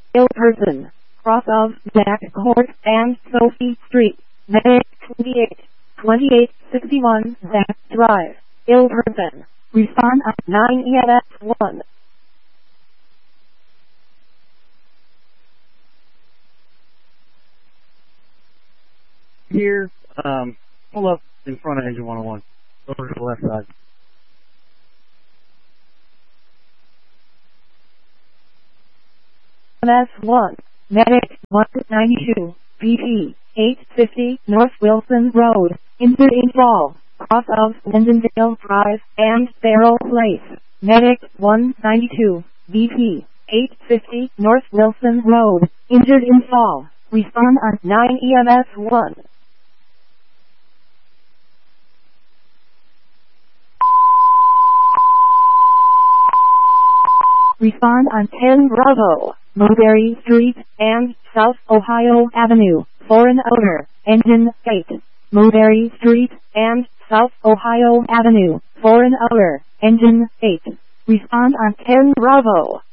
ill person, cross of Jack Court and Sophie Street, Medic 2861 Zack Drive, ill person. Respond at 9 EMS 1. Here, pull up in front of engine 101, over to the left side. MS1, Medic 192, BP 850 North Wilson Road, injured in fall, cross of Lindendale Drive and Barrel Place. Medic 192, BP 850 North Wilson Road, injured in fall. Respond on 9 EMS 1. Respond on 10 Bravo, Mulberry Street and South Ohio Avenue, foreign outer, engine 8. Mulberry Street and South Ohio Avenue, foreign outer, engine 8. Respond on 10 Bravo.